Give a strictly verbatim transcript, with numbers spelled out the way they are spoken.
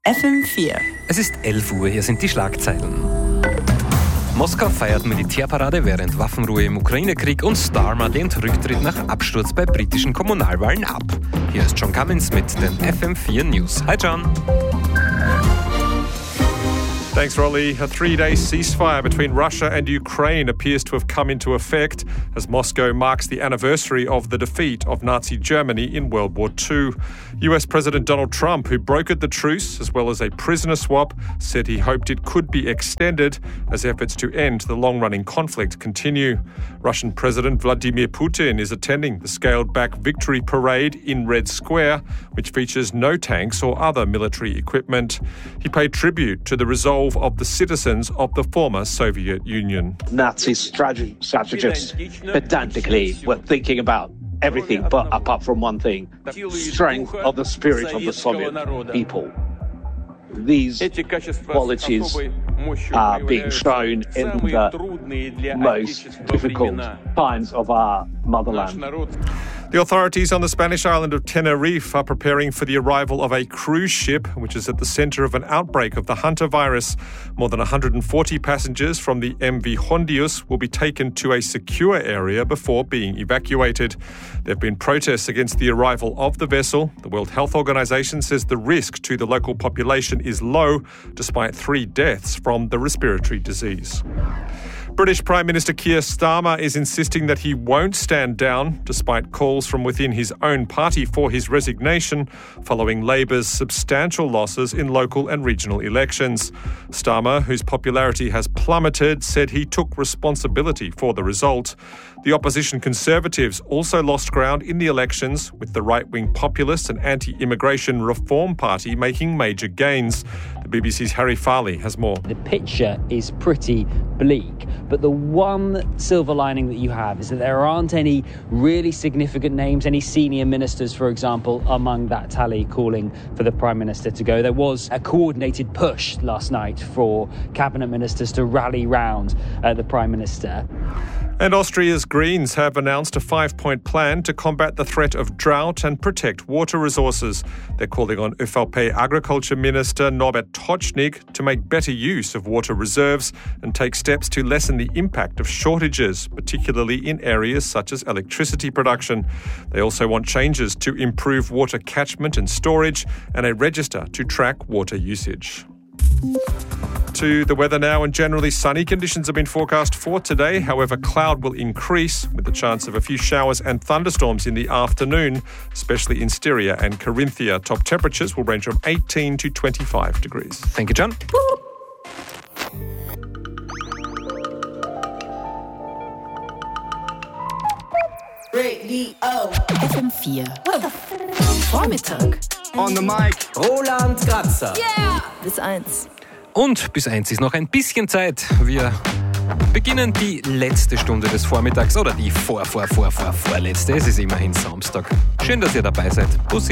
F M vier. Es ist elf Uhr, hier sind die Schlagzeilen. Moskau feiert Militärparade während Waffenruhe im Ukraine-Krieg und Starmer lehnt Rücktritt nach Absturz bei britischen Kommunalwahlen ab. Hier ist John Cummins mit den F M vier News. Hi John. Thanks, Rolly. A three-day ceasefire between Russia and Ukraine appears to have come into effect as Moscow marks the anniversary of the defeat of Nazi Germany in World War Two. U S President Donald Trump, who brokered the truce as well as a prisoner swap, said he hoped it could be extended as efforts to end the long-running conflict continue. Russian President Vladimir Putin is attending the scaled-back victory parade in Red Square, which features no tanks or other military equipment. He paid tribute to the resolve of the citizens of the former Soviet Union. Nazi strate- strategists pedantically were thinking about everything but apart from one thing, strength of the spirit of the Soviet people. These qualities are being shown in the most difficult times of our motherland. The authorities on the Spanish island of Tenerife are preparing for the arrival of a cruise ship, which is at the centre of an outbreak of the Hunter virus. More than one hundred forty passengers from the M V Hondius will be taken to a secure area before being evacuated. There have been protests against the arrival of the vessel. The World Health Organization says the risk to the local population is low, despite three deaths from the respiratory disease. British Prime Minister Keir Starmer is insisting that he won't stand down, despite calls from within his own party for his resignation, following Labour's substantial losses in local and regional elections. Starmer, whose popularity has plummeted, said he took responsibility for the result. The opposition Conservatives also lost ground in the elections, with the right-wing populist and anti-immigration Reform Party making major gains. The B B C's Harry Farley has more. The picture is pretty bleak, but the one silver lining that you have is that there aren't any really significant names, any senior ministers, for example, among that tally calling for the Prime Minister to go. There was a coordinated push last night for cabinet ministers to rally round uh, the Prime Minister. And Austria's Greens have announced a five-point plan to combat the threat of drought and protect water resources. They're calling on ÖVP Agriculture Minister Norbert Tocznik to make better use of water reserves and take steps to lessen the impact of shortages, particularly in areas such as electricity production. They also want changes to improve water catchment and storage and a register to track water usage. To the weather now, and generally sunny conditions have been forecast for today. However, cloud will increase with the chance of a few showers and thunderstorms in the afternoon, especially in Styria and Carinthia. Top temperatures will range from eighteen to twenty-five degrees. Thank you, John. Radio F M vier. Vormittag. On the mic, Roland Kratzer. Yeah! Bis eins. Und bis eins ist noch ein bisschen Zeit. Wir beginnen die letzte Stunde des Vormittags oder die vor, vor, vor, vor, vorletzte. Es ist immerhin Samstag. Schön, dass ihr dabei seid. Bussi.